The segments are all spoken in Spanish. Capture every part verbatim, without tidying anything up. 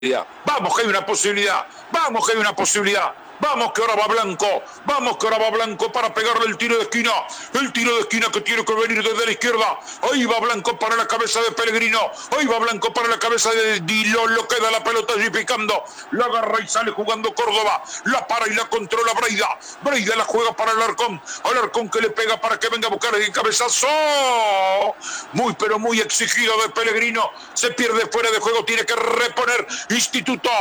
Vamos que hay una posibilidad, vamos que hay una posibilidad. Vamos que ahora va Blanco, vamos que ahora va Blanco para pegarle el tiro de esquina, el tiro de esquina que tiene que venir desde la izquierda. Ahí va Blanco para la cabeza de Pellegrino, ahí va Blanco para la cabeza de Di Lollo, queda la pelota allí picando, la agarra y sale jugando Córdoba, la para y la controla Breida, Breida la juega para Alarcón, Alarcón que le pega para que venga a buscar el cabezazo, muy pero muy exigido de Pellegrino, se pierde fuera de juego, tiene que reponer Instituto.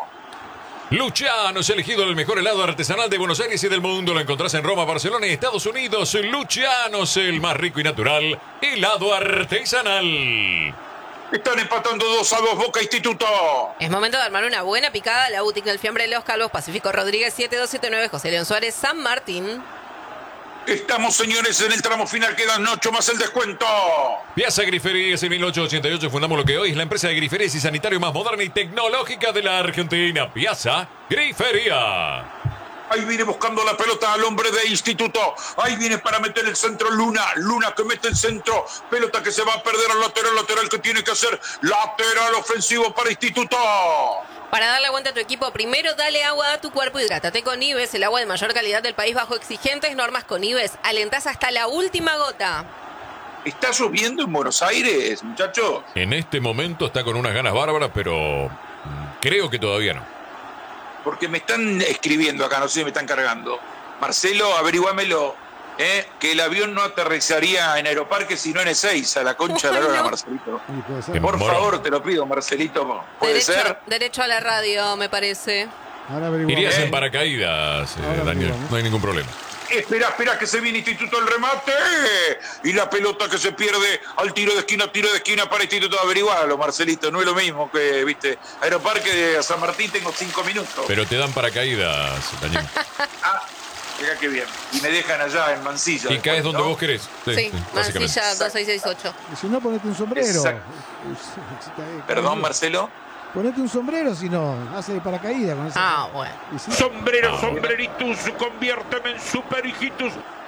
Luciano es elegido el mejor helado artesanal de Buenos Aires y del mundo. Lo encontrás en Roma, Barcelona y Estados Unidos. Luciano es el más rico y natural helado artesanal. Están empatando dos a dos Boca Instituto. Es momento de armar una buena picada. La boutique del fiambre de los Calvos, Pacífico Rodríguez siete dos siete nueve, José León Suárez, San Martín. Estamos, señores, en el tramo final. Quedan ocho más el descuento. Piazza Griferías en mil ochocientos ochenta y ocho fundamos lo que hoy es la empresa de griferías y sanitario más moderna y tecnológica de la Argentina. Piazza Grifería. Ahí viene buscando la pelota al hombre de Instituto. Ahí viene para meter el centro Luna. Luna que mete el centro. Pelota que se va a perder al lateral. Lateral que tiene que hacer. Lateral ofensivo para Instituto. Para darle vuelta a tu equipo, primero dale agua a tu cuerpo, hidrátate con Ives, el agua de mayor calidad del país bajo exigentes normas con Ives. Alentás hasta la última gota. ¿Está lloviendo en Buenos Aires, muchachos? En este momento está con unas ganas bárbaras, pero creo que todavía no. Porque me están escribiendo acá, no sé si me están cargando. Marcelo, averiguámelo. ¿Eh? Que el avión no aterrizaría en Aeroparque sino en Ezeiza, la concha de la lora, Marcelito. Por favor, te lo pido, Marcelito. ¿Puede derecho, ser? Derecho a la radio, me parece. Irías en paracaídas, eh, Daniel, no hay ningún problema. Espera, espera que se viene Instituto el remate. Y la pelota que se pierde al tiro de esquina, tiro de esquina para Instituto. Averigualo, Marcelito, no es lo mismo que, viste, Aeroparque de San Martín tengo cinco minutos. Pero te dan paracaídas, Daniel. Ah. Mira qué bien. Y me dejan allá en Mansilla. Y caes donde ¿no? vos querés. Sí, sí, sí Mansilla dos seis seis ocho. Y si no, ponete un sombrero. Exacto. Perdón, Marcelo. Ponete un sombrero, si no, hace de paracaídas. Con ah, bueno. Si... Sombrero, ah, sombreritus, bueno. Conviérteme en super hijitus.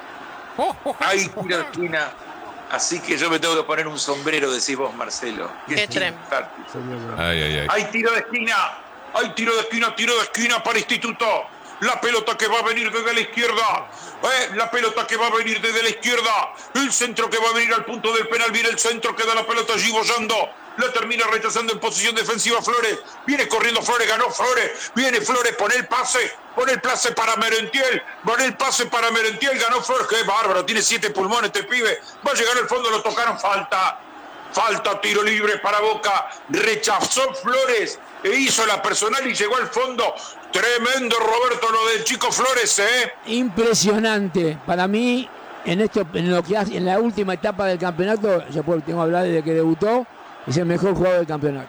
Ay, tiro de esquina. Así que yo me tengo que poner un sombrero, decís vos, Marcelo. Qué tremendo. Ay, ay, ay. Hay tiro de esquina. Hay tiro de esquina, tiro de esquina para Instituto. La pelota que va a venir desde la izquierda. ¿Eh? La pelota que va a venir desde la izquierda. El centro que va a venir al punto del penal. Viene el centro, queda la pelota allí bollando. La termina rechazando en posición defensiva Flores. Viene corriendo Flores, ganó Flores. Viene Flores, pone el pase. Pone el pase para Merentiel. Pone el pase para Merentiel. Ganó Flores. Qué bárbaro. Tiene siete pulmones este pibe. Va a llegar al fondo. Lo tocaron. Falta. Falta, tiro libre para Boca. Rechazó Flores e hizo la personal y llegó al fondo. Tremendo, Roberto, lo del chico Flores, ¿eh? Impresionante. Para mí, en esto, en lo que hace, en la última etapa del campeonato, yo puedo, tengo que hablar desde que debutó, es el mejor jugador del campeonato.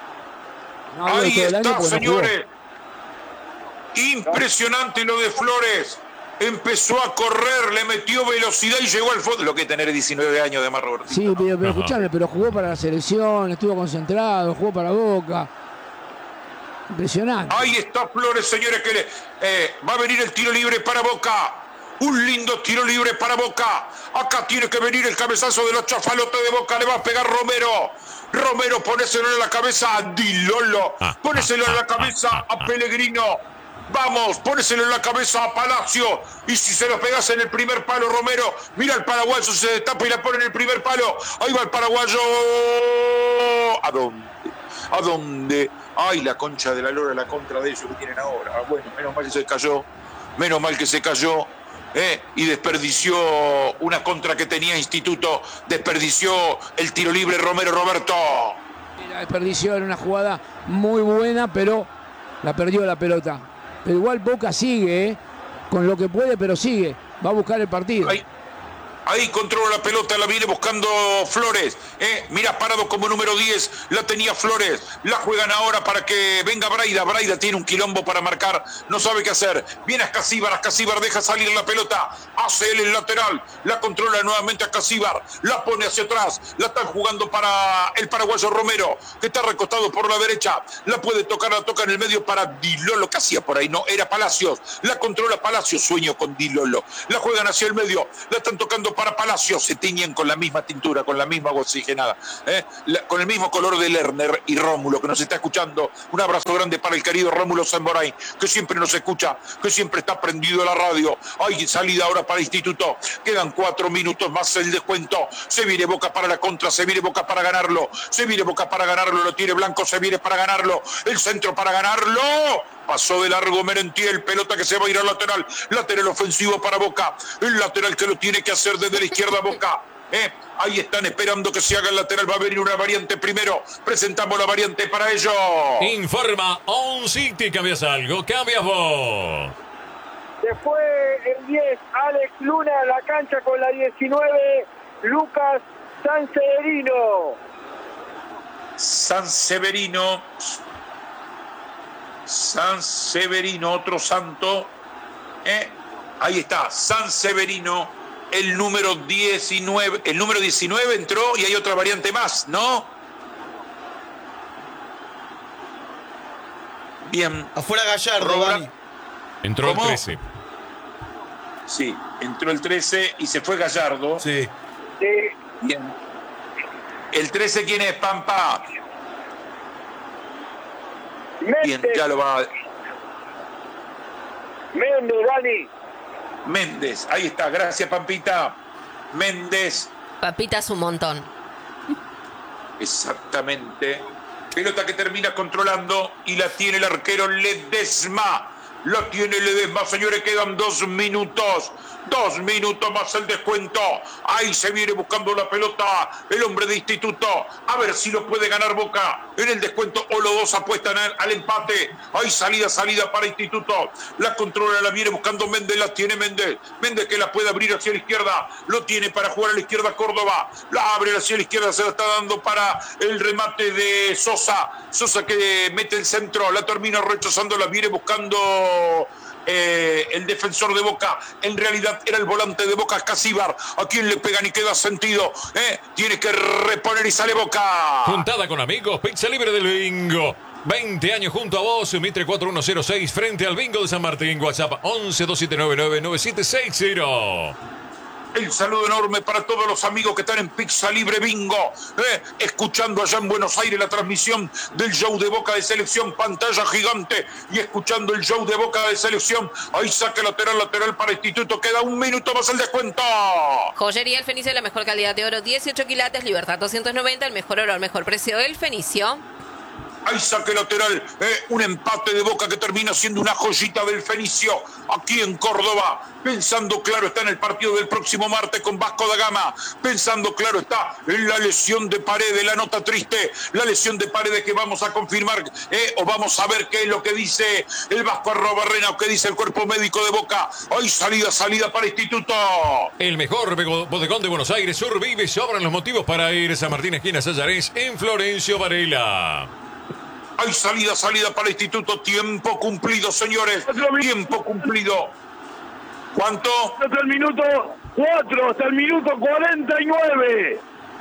No ahí está, señores. No Impresionante lo de Flores. Empezó a correr, le metió velocidad y llegó al fondo. Lo que tener diecinueve años de más, Roberto. Sí, pero, pero escuchame, pero jugó para la selección, estuvo concentrado, jugó para Boca. Impresionante. Ahí está Flores, señores, que le, eh, va a venir el tiro libre para Boca. Un lindo tiro libre para Boca. Acá tiene que venir el cabezazo de los chafalotes de Boca. Le va a pegar Romero. Romero, ponéselo en la cabeza a Di Lollo. Ponéselo en la cabeza a Pellegrino. Vamos, póneselo en la cabeza a Palacio. Y si se lo pegas en el primer palo, Romero, mira el paraguayo, se destapa y la pone en el primer palo. Ahí va el paraguayo. ¿A dónde? ¿A dónde? Ay, la concha de la lora, la contra de ellos que tienen ahora. Bueno, menos mal que se cayó. Menos mal que se cayó. ¿eh? Y desperdició una contra que tenía Instituto. Desperdició el tiro libre Romero, Roberto. La desperdició en una jugada muy buena, pero la perdió la pelota. Pero igual Boca sigue, ¿eh? Con lo que puede, pero sigue. Va a buscar el partido. Ahí, ahí controla la pelota, la viene buscando Flores. ¿eh? Mira, parado como número diez, la tenía Flores. La juegan ahora para que venga Braida. Braida tiene un quilombo para marcar, no sabe qué hacer. Viene Ascasíbar, Ascasíbar deja salir la pelota. Hace él el lateral, la controla nuevamente Ascasíbar. La pone hacia atrás, la están jugando para el paraguayo Romero, que está recostado por la derecha. La puede tocar, la toca en el medio para Di Lollo. ¿Qué hacía por ahí? No, era Palacios. La controla Palacios, sueño con Di Lollo. La juegan hacia el medio, la están tocando centro para Palacio. Se tiñen con la misma tintura, con la misma oxigenada, ¿eh? la, con el mismo color de Lerner y Rómulo, que nos está escuchando. Un abrazo grande para el querido Rómulo Zamboray, que siempre nos escucha, que siempre está prendido a la radio. Hay salida ahora para Instituto. Quedan cuatro minutos más el descuento. Se viene Boca para la contra, se viene Boca para ganarlo. Se viene Boca para ganarlo, lo tiene Blanco, se viene para ganarlo. El centro para ganarlo. Pasó de largo Merentiel, pelota que se va a ir al lateral. Lateral ofensivo para Boca. El lateral que lo tiene que hacer desde la izquierda Boca. Eh, ahí están esperando que se haga el lateral. Va a venir una variante primero. Presentamos la variante para ello. Informa On City. ¿Cambias algo? ¿Cambias vos? Se fue el diez, Alex Luna a la cancha con la diecinueve, Lucas Sanseverino. Sanseverino. Sanseverino, otro santo. Eh, ahí está, Sanseverino, el número diecinueve. El número diecinueve entró y hay otra variante más, ¿no? Bien. Afuera Gallardo, Robert. Dani. Entró ¿Cómo? el trece. Sí, entró el trece y se fue Gallardo. Sí. Sí. Bien. ¿El trece quién es, Pampa? Bien, Méndez, ya lo va. Méndez, Dani. Méndez, ahí está, gracias, Pampita. Méndez, Papita es un montón. exactamente. Pelota que termina controlando y la tiene el arquero Ledesma. La tiene Ledesma, señores, quedan dos minutos. Dos minutos más el descuento. Ahí se viene buscando la pelota el hombre de Instituto. A ver si lo puede ganar Boca en el descuento o los dos apuestan al, al empate. Hay salida, salida para Instituto. La controla, la viene buscando Méndez, la tiene Méndez. Méndez que la puede abrir hacia la izquierda. Lo tiene para jugar a la izquierda Córdoba. La abre hacia la izquierda, se la está dando para el remate de Sosa. Sosa que mete el centro, la termina rechazando, la viene buscando... Eh, el defensor de Boca, en realidad era el volante de Boca, Casíbar. A quien le pegan y queda sentido, ¿eh? Tiene que reponer y sale Boca. Juntada con amigos, pizza libre del bingo. veinte años junto a vos, Mitre cuatro uno cero seis, frente al bingo de San Martín. WhatsApp once dos siete nueve nueve nueve siete seis cero. El saludo enorme para todos los amigos que están en Pizza Libre Bingo, ¿eh? Escuchando allá en Buenos Aires la transmisión del show de Boca de Selección, pantalla gigante, y escuchando el show de Boca de Selección. Ahí saca lateral, lateral para Instituto, queda un minuto más el descuento. Joyería El Fenicio, la mejor calidad de oro, dieciocho quilates, Libertad doscientos noventa, el mejor oro al mejor precio del Fenicio. Ahí saque lateral, eh, un empate de Boca que termina siendo una joyita del Fenicio aquí en Córdoba. Pensando claro está en el partido del próximo martes con Vasco da Gama. Pensando claro está en la lesión de Paredes, la nota triste, la lesión de Paredes que vamos a confirmar eh, o vamos a ver qué es lo que dice el Vasco Arrobarrena o qué dice el cuerpo médico de Boca. Ahí salida, salida para Instituto. El mejor bodegón de Buenos Aires Sur vive y sobran los motivos para ir. San Martín, esquina Sallarés, en Florencio Varela. Hay salida, salida para Instituto. Tiempo cumplido, señores. Tiempo cumplido. ¿Cuánto? Hasta el minuto cuatro, hasta el minuto cuarenta y nueve.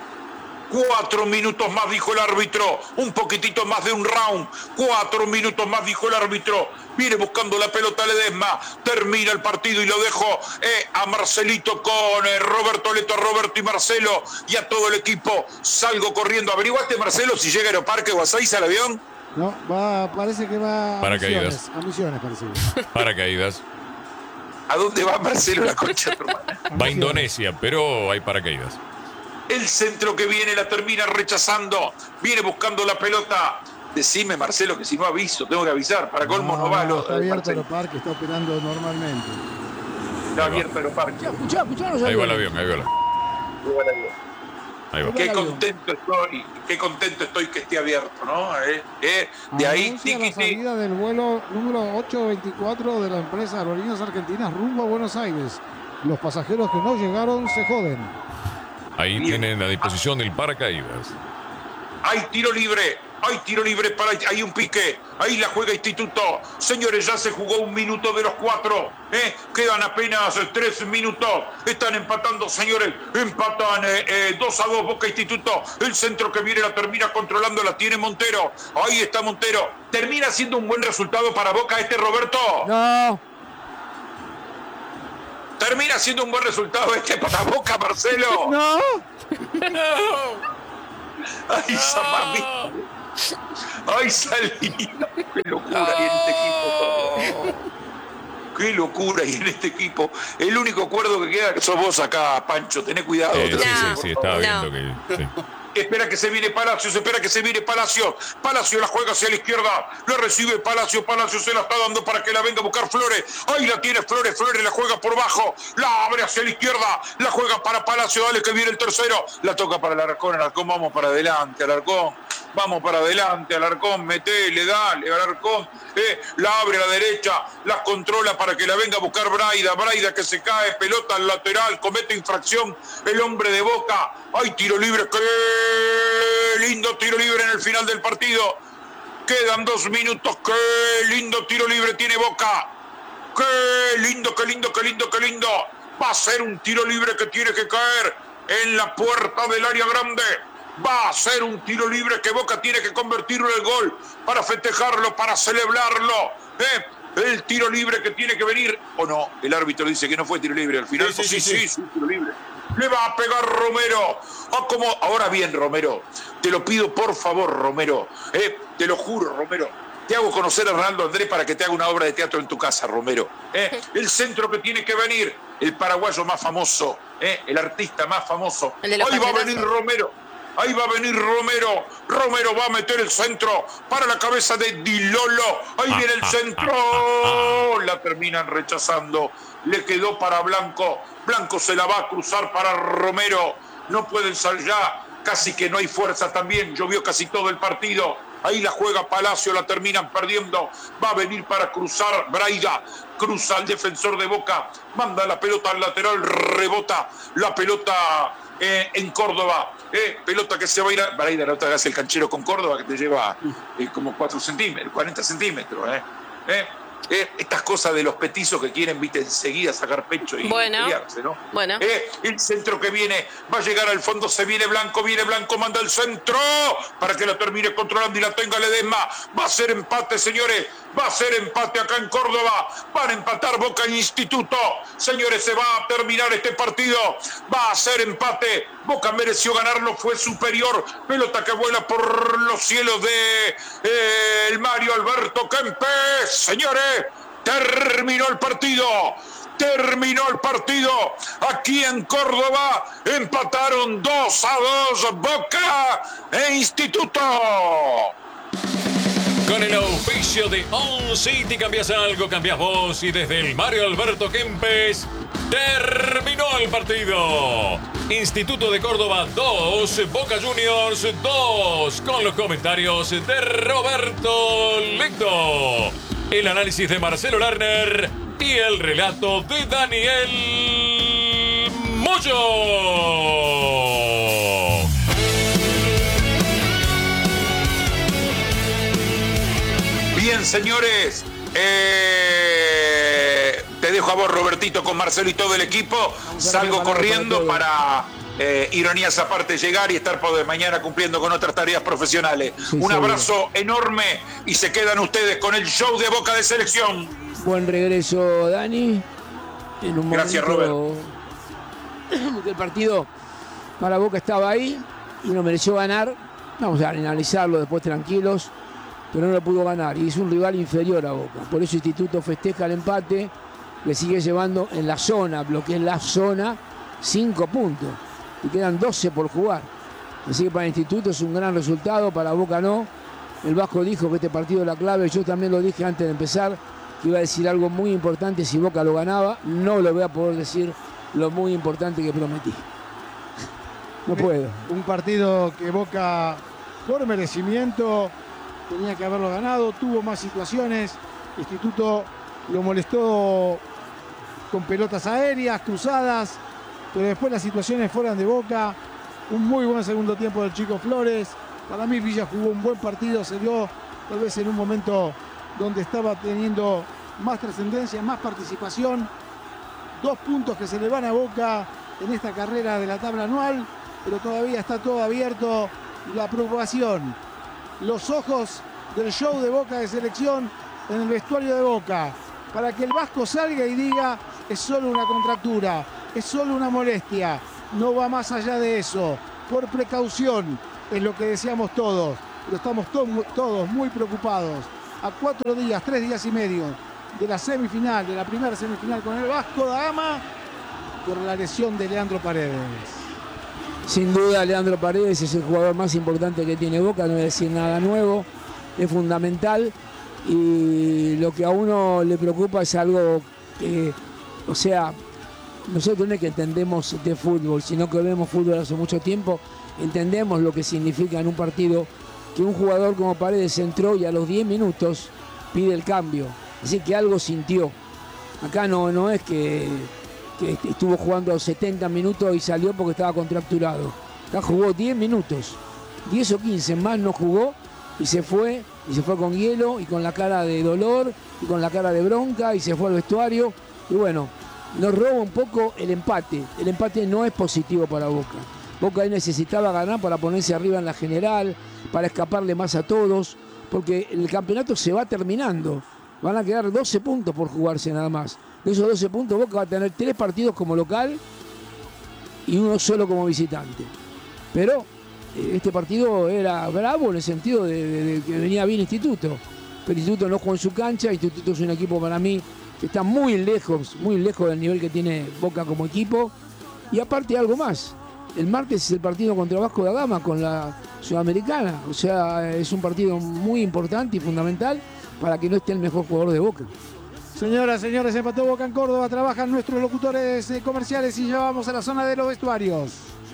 Cuatro minutos más, dijo el árbitro. Un poquitito más de un round. Cuatro minutos más, dijo el árbitro. Viene buscando la pelota Ledesma. Termina el partido y lo dejo eh, a Marcelito con eh, Roberto Leto, Roberto y Marcelo y a todo el equipo. Salgo corriendo. ¿Averiguaste, Marcelo, si llega a Aeroparque o a Saiza el avión? No, va, parece que va a Paracaídas. Misiones, a Misiones parece. Paracaídas. ¿A dónde va Marcelo, la concha de tu hermana? Va a Indonesia, pero hay paracaídas. El centro que viene la termina rechazando. Viene buscando la pelota. Decime, Marcelo, que si no aviso, tengo que avisar. Para colmo no, no va. No, Lo, está abierto el Marcelo. parque, está operando normalmente. Está abierto Aeroparque. Escuchá, escuchá, no Ahí va el avión, ahí va el avión. Ahí va. Qué contento estoy, qué contento estoy que esté abierto, ¿no? Eh, eh, de ahí, Anuncia la tiquiti. salida del vuelo número ochocientos veinticuatro de la empresa Aerolíneas Argentinas rumbo a Buenos Aires. Los pasajeros que no llegaron se joden. Ahí Bien. tienen a disposición el paracaídas. Hay tiro libre, hay tiro libre para, hay un pique, ahí la juega Instituto. Señores, ya se jugó un minuto de los cuatro, ¿eh? Quedan apenas tres minutos, están empatando, señores, empatan eh, eh, dos a dos Boca Instituto. El centro que viene la termina controlando, la tiene Montero, ahí está Montero. ¿Termina siendo un buen resultado para Boca este, Roberto? No, ¿Termina siendo un buen resultado este para Boca, Marcelo? No. ¡Ay, Samamí! ¡Ay, Salina! ¡Qué locura hay en este equipo! ¡Qué locura hay en este equipo! El único acuerdo que queda que sos vos acá, Pancho. Tené cuidado. Eh, sí, te sí, digo, sí, por estaba favor. viendo que... sí. Espera que se viene Palacios, espera que se viene Palacios. Palacios la juega hacia la izquierda. La recibe Palacios, Palacios se la está dando para que la venga a buscar Flores. Ahí la tiene Flores, Flores la juega por bajo. La abre hacia la izquierda. La juega para Palacios, dale que viene el tercero. La toca para el Alarcón, Alarcón, vamos para adelante, Alarcón. Vamos para adelante, Alarcón, metele, dale, Alarcón. Eh, la abre a la derecha, la controla para que la venga a buscar Braida. Braida que se cae, pelota al lateral, comete infracción el hombre de Boca. Hay tiro libre, qué lindo tiro libre en el final del partido. Quedan dos minutos, qué lindo tiro libre tiene Boca. Qué lindo, qué lindo, qué lindo, qué lindo. Va a ser un tiro libre que tiene que caer en la puerta del área grande. Va a ser un tiro libre que Boca tiene que convertirlo en el gol para festejarlo, para celebrarlo. ¿Eh? El tiro libre que tiene que venir. ¿O no? El árbitro dice que no fue tiro libre al final. Sí, sí, sí, sí, sí, sí. sí, tiro libre. Le va a pegar Romero. Ah, como... Ahora bien, Romero. Te lo pido por favor, Romero. ¿Eh? Te lo juro, Romero. Te hago conocer a Ronaldo Andrés para que te haga una obra de teatro en tu casa, Romero. ¿Eh? El centro que tiene que venir. El paraguayo más famoso. ¿Eh? El artista más famoso. El de los Hoy va a cachetazos. venir Romero. Ahí va a venir Romero. Romero va a meter el centro para la cabeza de Dilolo. Ahí viene el centro. La terminan rechazando. Le quedó para Blanco. Blanco se la va a cruzar para Romero. No pueden salir ya. Casi que no hay fuerza también. Llovió casi todo el partido. Ahí la juega Palacio, la terminan perdiendo. Va a venir para cruzar Braida. Cruza al defensor de Boca. Manda la pelota al lateral. Rebota la pelota eh, en Córdoba. Eh, pelota que se va a ir a... Braida, la otra que hace el canchero con Córdoba, que te lleva eh, como cuatro centímetros, cuarenta centímetros. Eh. Eh, eh, estas cosas de los petizos que quieren, viste, enseguida sacar pecho y Bueno. pelearse, ¿no? Bueno. Eh, el centro que viene, va a llegar al fondo, se viene Blanco, viene Blanco, manda el centro para que la termine controlando y la tenga Ledesma. Va a ser empate, señores, va a ser empate acá en Córdoba. Van a empatar Boca e Instituto. Señores, se va a terminar este partido. Va a ser empate. Boca mereció ganarlo, fue superior. Pelota que vuela por los cielos de eh, el Mario Alberto Kempes. Señores, terminó el partido. Terminó el partido. Aquí en Córdoba empataron dos a dos Boca e Instituto. Con el auspicio de On City cambias algo, cambias vos y desde el Mario Alberto Kempes terminó el partido. Instituto de Córdoba dos, Boca Juniors dos, con los comentarios de Roberto Lecto, el análisis de Marcelo Lerner y el relato de Daniel Moyo. Bien, señores, eh, te dejo a vos, Robertito, con Marcelo y todo el equipo. Salgo corriendo para, eh, ironías aparte, llegar y estar por mañana cumpliendo con otras tareas profesionales. Sí, Un seguro. abrazo enorme y se quedan ustedes con el show de Boca de Selección. Buen regreso, Dani. En un Gracias, momento que el partido para Boca estaba ahí y no mereció ganar. Vamos a analizarlo después tranquilos, pero no lo pudo ganar y es un rival inferior a Boca. Por eso Instituto festeja el empate, le sigue llevando en la zona, lo que es la zona, cinco puntos y quedan doce por jugar. Así que para el Instituto es un gran resultado, para Boca no. El Vasco dijo que este partido es la clave, yo también lo dije antes de empezar, que iba a decir algo muy importante si Boca lo ganaba. No lo voy a poder decir lo muy importante que prometí. No puedo. Un partido que Boca, por merecimiento, tenía que haberlo ganado, tuvo más situaciones. Instituto lo molestó con pelotas aéreas, cruzadas, pero después las situaciones fueron de Boca. Un muy buen segundo tiempo del Chico Flores. Para mí Villa jugó un buen partido, se dio tal vez en un momento donde estaba teniendo más trascendencia, más participación. Dos puntos que se le van a Boca en esta carrera de la tabla anual, pero todavía está todo abierto. La preocupación, los ojos del show de Boca de Selección en el vestuario de Boca, para que el Vasco salga y diga: es solo una contractura, es solo una molestia, no va más allá de eso. Por precaución, es lo que deseamos todos, pero estamos to todos muy preocupados. A cuatro días, tres días y medio de la semifinal, de la primera semifinal con el Vasco da Gama, por la lesión de Leandro Paredes. Sin duda, Leandro Paredes es el jugador más importante que tiene Boca, no voy a decir nada nuevo, es fundamental. Y lo que a uno le preocupa es algo que, o sea, nosotros no es que entendemos de fútbol, sino que vemos fútbol hace mucho tiempo, entendemos lo que significa en un partido que un jugador como Paredes entró y a los diez minutos pide el cambio. Así que algo sintió. Acá no, no es que, que estuvo jugando setenta minutos y salió porque estaba contracturado. Acá jugó diez minutos, diez o quince más no jugó y se fue. Y se fue con hielo y con la cara de dolor y con la cara de bronca y se fue al vestuario. Y bueno, nos roba un poco el empate. El empate no es positivo para Boca. Boca ahí necesitaba ganar para ponerse arriba en la general, para escaparle más a todos, porque el campeonato se va terminando. Van a quedar doce puntos por jugarse nada más. De esos doce puntos Boca va a tener tres partidos como local y uno solo como visitante. Pero este partido era bravo en el sentido de, de, de que venía bien Instituto. Pero Instituto no jugó en su cancha. Instituto es un equipo para mí que está muy lejos, muy lejos del nivel que tiene Boca como equipo. Y aparte algo más. El martes es el partido contra Vasco da Gama con la Sudamericana. O sea, es un partido muy importante y fundamental para que no esté el mejor jugador de Boca. Señoras, señores, empató Boca en Córdoba. Trabajan nuestros locutores eh, comerciales y ya vamos a la zona de los vestuarios.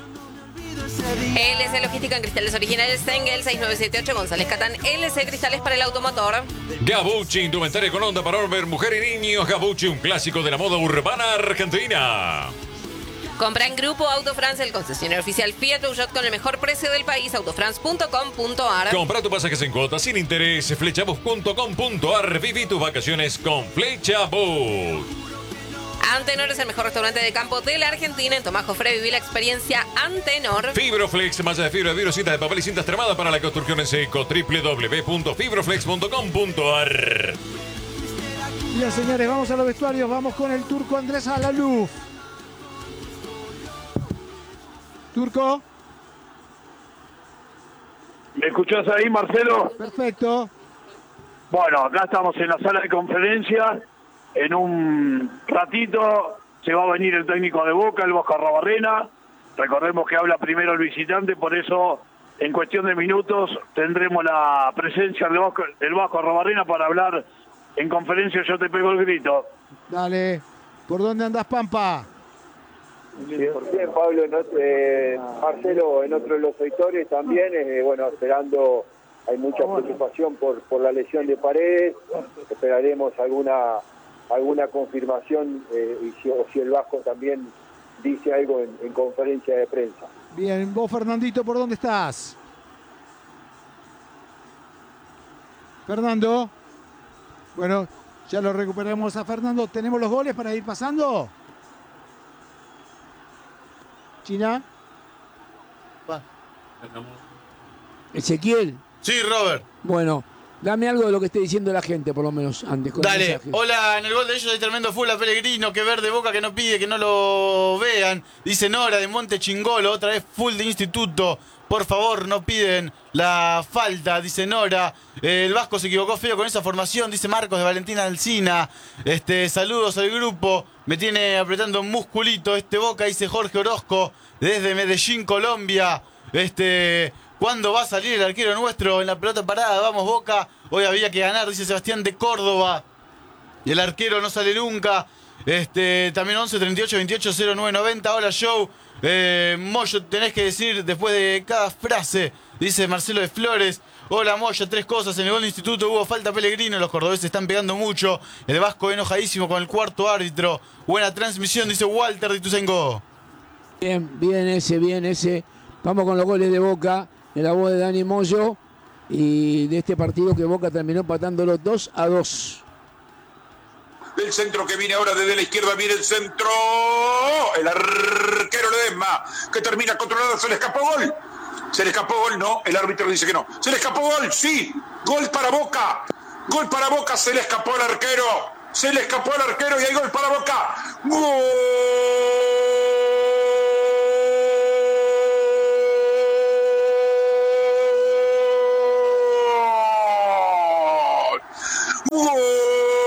L C Logística en cristales originales, Stengel seis nueve siete ocho, González Catán, L C Cristales para el automotor. Gabucci, indumentaria con onda para hombre, mujer y niños. Gabucci, un clásico de la moda urbana argentina. Compra en Grupo Autofrance, el concesionario oficial Fiat Peugeot con el mejor precio del país, autofrance punto com punto ar. Compra tu pasajes en cuotas sin interés, flechabus punto com punto ar. Viví tus vacaciones con Flechabus. Antenor es el mejor restaurante de campo de la Argentina. En Tomás Jofre viví la experiencia Antenor. Fibroflex, malla de fibra de vidrio, cinta de papel y cinta extremada para la construcción en seco. doble u doble u doble u punto fibroflex punto com punto ar. Bien, señores, vamos a los vestuarios. Vamos con el turco Andrés Alaluf. Turco. ¿Me escuchás ahí, Marcelo? Perfecto. Bueno, acá estamos en la sala de conferencias. En un ratito se va a venir el técnico de Boca, el Vasco Arrobarrena. Recordemos que habla primero el visitante, por eso en cuestión de minutos tendremos la presencia del Vasco, del Vasco Arrobarrena para hablar en conferencia. Yo te pego el grito. Dale. ¿Por dónde andás, Pampa? Bien, Pablo, en otro, eh, Marcelo, en otro de los sectores también, eh, bueno, esperando, hay mucha preocupación por, por la lesión de Paredes. Esperaremos alguna alguna confirmación eh, y si, o si el Vasco también dice algo en, en conferencia de prensa. Bien, vos, Fernandito, ¿por dónde estás? Fernando. Bueno, ya lo recuperamos a Fernando. ¿Tenemos los goles para ir pasando? China. Ezequiel. Sí, Robert. Bueno, dame algo de lo que esté diciendo la gente, por lo menos antes. Con Dale, mensaje. hola, en el gol de ellos hay tremendo full a Pellegrino, que verde Boca que no pide, que no lo vean. Dice Nora de Monte Chingolo, otra vez full de Instituto. Por favor, no piden la falta, dice Nora. Eh, el Vasco se equivocó feo con esa formación, dice Marcos de Valentina Alsina. Este, saludos al grupo. Me tiene apretando un musculito este Boca, dice Jorge Orozco, desde Medellín, Colombia. Este, ¿cuándo va a salir el arquero nuestro en la pelota parada? Vamos, Boca. Hoy había que ganar, dice Sebastián de Córdoba. Y el arquero no sale nunca. Este, también once treinta y ocho veintiocho cero nueve noventa. Hola, Show. Eh, Moyo, tenés que decir después de cada frase, dice Marcelo de Flores. Hola, Moyo, tres cosas. En el gol de Instituto hubo falta Pellegrino. Los cordobeses están pegando mucho. El Vasco enojadísimo con el cuarto árbitro. Buena transmisión, dice Walter de Ituzaingó. Bien, bien ese, bien ese. Vamos con los goles de Boca. En la voz de Dani Moyo. Y de este partido que Boca terminó empatándolo dos a dos. Del centro que viene ahora desde la izquierda, viene el centro. El arquero Ledesma, que termina controlado, se le escapó gol. Se le escapó gol, no, el árbitro dice que no. Se le escapó gol, sí. Gol para Boca. Gol para Boca, se le escapó al arquero. Se le escapó al arquero y hay gol para Boca. ¡Gol!